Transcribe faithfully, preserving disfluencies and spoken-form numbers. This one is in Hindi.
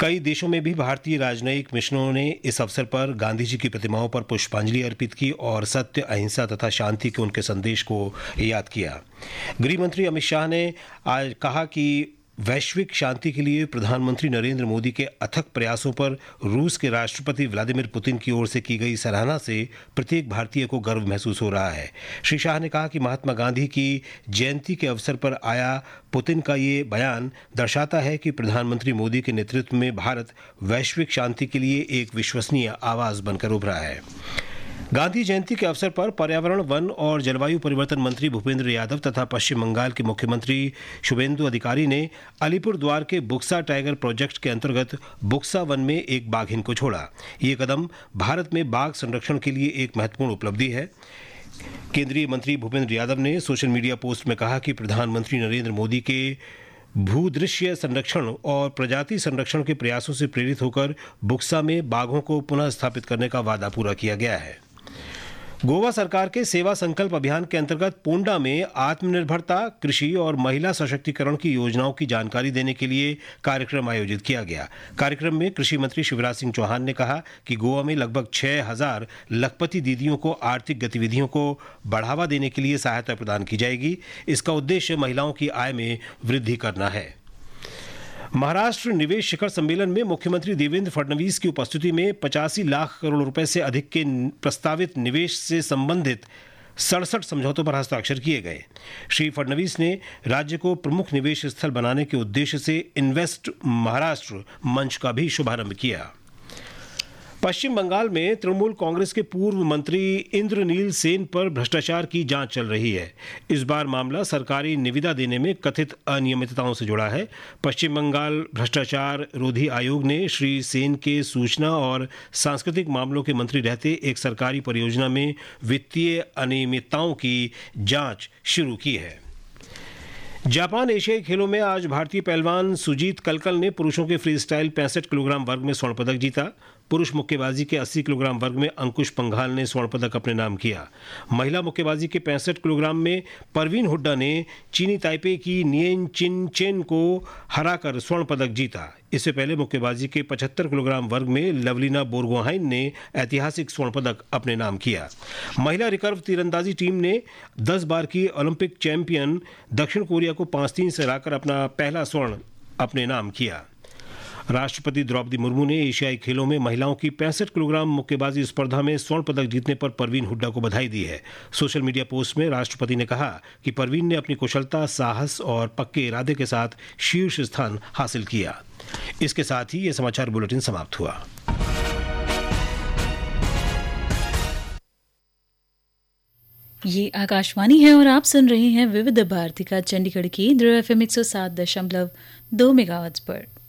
कई देशों में भी भारतीय राजनयिक मिशनों ने इस अवसर पर गांधी जी की प्रतिमाओं पर पुष्पांजलि अर्पित की और सत्य, अहिंसा तथा शांति के उनके संदेश को याद किया। गृह मंत्री अमित शाह ने आज कहा कि वैश्विक शांति के लिए प्रधानमंत्री नरेंद्र मोदी के अथक प्रयासों पर रूस के राष्ट्रपति व्लादिमीर पुतिन की ओर से की गई सराहना से प्रत्येक भारतीय को गर्व महसूस हो रहा है। श्री शाह ने कहा कि महात्मा गांधी की जयंती के अवसर पर आया पुतिन का ये बयान दर्शाता है कि प्रधानमंत्री मोदी के नेतृत्व में भारत वैश्विक शांति के लिए एक विश्वसनीय आवाज बनकर उभरा है। गांधी जयंती के अवसर पर पर्यावरण, वन और जलवायु परिवर्तन मंत्री भूपेंद्र यादव तथा पश्चिम बंगाल के मुख्यमंत्री शुभेंदु अधिकारी ने अलीपुर द्वार के बुक्सा टाइगर प्रोजेक्ट के अंतर्गत बुक्सा वन में एक बाघिन को छोड़ा। ये कदम भारत में बाघ संरक्षण के लिए एक महत्वपूर्ण उपलब्धि है। केंद्रीय मंत्री भूपेंद्र यादव ने सोशल मीडिया पोस्ट में कहा कि प्रधानमंत्री नरेंद्र मोदी के भूदृश्य संरक्षण और प्रजाति संरक्षण के प्रयासों से प्रेरित होकर बुक्सा में बाघों को पुनः स्थापित करने का वादा पूरा किया गया है। गोवा सरकार के सेवा संकल्प अभियान के अंतर्गत पोंडा में आत्मनिर्भरता, कृषि और महिला सशक्तिकरण की योजनाओं की जानकारी देने के लिए कार्यक्रम आयोजित किया गया। कार्यक्रम में कृषि मंत्री शिवराज सिंह चौहान ने कहा कि गोवा में लगभग छह हजार लखपति दीदियों को आर्थिक गतिविधियों को बढ़ावा देने के लिए सहायता प्रदान की जाएगी। इसका उद्देश्य महिलाओं की आय में वृद्धि करना है। महाराष्ट्र निवेश शिखर सम्मेलन में मुख्यमंत्री देवेंद्र फडणवीस की उपस्थिति में पचासी लाख करोड़ रुपए से अधिक के प्रस्तावित निवेश से संबंधित सड़सठ समझौतों पर हस्ताक्षर किए गए। श्री फडणवीस ने राज्य को प्रमुख निवेश स्थल बनाने के उद्देश्य से इन्वेस्ट महाराष्ट्र मंच का भी शुभारंभ किया। पश्चिम बंगाल में तृणमूल कांग्रेस के पूर्व मंत्री इंद्रनील सेन पर भ्रष्टाचार की जांच चल रही है। इस बार मामला सरकारी निविदा देने में कथित अनियमितताओं से जुड़ा है। पश्चिम बंगाल भ्रष्टाचार रोधी आयोग ने श्री सेन के सूचना और सांस्कृतिक मामलों के मंत्री रहते एक सरकारी परियोजना में वित्तीय अनियमितताओं की जांच शुरू की है। जापान एशियाई खेलों में आज भारतीय पहलवान सुजीत कलकल ने पुरुषों के फ्री स्टाइल पैंसठ किलोग्राम वर्ग में स्वर्ण पदक जीता। पुरुष मुक्केबाजी के अस्सी किलोग्राम वर्ग में अंकुश पंघाल ने स्वर्ण पदक अपने नाम किया। महिला मुक्केबाजी के पैंसठ किलोग्राम में परवीन हुड्डा ने चीनी ताइपे की नियन चिन चेन को हराकर स्वर्ण पदक जीता। इससे पहले मुक्केबाजी के पचहत्तर किलोग्राम वर्ग में लवलीना बोरगोहाइन ने ऐतिहासिक स्वर्ण पदक अपने नाम किया। महिला रिकर्व तीरंदाजी टीम ने दस बार की ओलंपिक चैंपियन दक्षिण कोरिया को पाँच तीन से हराकर अपना पहला स्वर्ण अपने नाम किया। राष्ट्रपति द्रौपदी मुर्मू ने एशियाई खेलों में महिलाओं की पैंसठ किलोग्राम मुक्केबाजी स्पर्धा में स्वर्ण पदक जीतने पर परवीन हुड्डा को बधाई दी है। सोशल मीडिया पोस्ट में राष्ट्रपति ने कहा कि परवीन ने अपनी कुशलता, साहस और पक्के इरादे के साथ शीर्ष स्थान हासिल किया। इसके साथ ही ये समाचार बुलेटिन समाप्त हुआ। ये आकाशवाणी है और आप सुन रहे हैं विविध भारती का चंडीगढ़ केंद्र एफ एम एक सौ सात दशमलव दो मेगाहर्ट्ज पर।